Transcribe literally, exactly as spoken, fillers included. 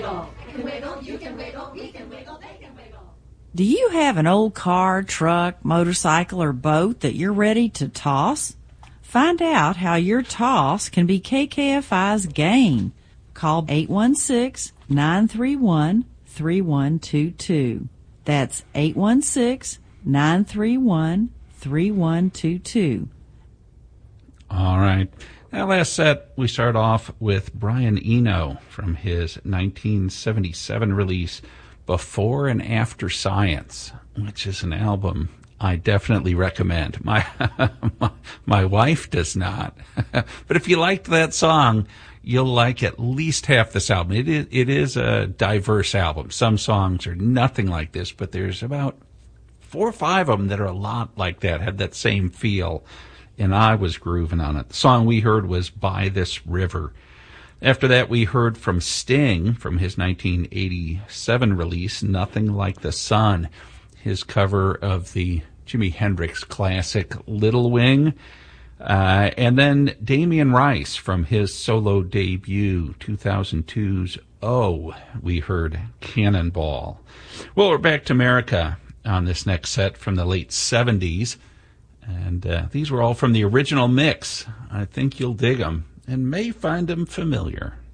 wiggle. You can wiggle, you can wiggle, we can wiggle, they can wiggle. Do you have an old car, truck, motorcycle, or boat that you're ready to toss? Find out how your toss can be K K F I's gain. Call eight one six, nine three one, three one two two. That's eight one six, nine three one, three one two two. All right. That last set, we start off with Brian Eno from his nineteen seventy-seven release, Before and After Science, which is an album I definitely recommend. My my, my wife does not. But if you liked that song, you'll like at least half this album. It is, it is a diverse album. Some songs are nothing like this, but there's about four or five of them that are a lot like that, have that same feel, and I was grooving on it. The song we heard was By This River. After that, we heard from Sting from his nineteen eighty-seven release, Nothing Like the Sun, his cover of the Jimi Hendrix classic Little Wing. Uh, and then Damien Rice from his solo debut, two thousand two's Oh, we heard Cannonball. Well, we're back to America on this next set from the late seventies. And uh, these were all from the original mix. I think you'll dig them and may find them familiar.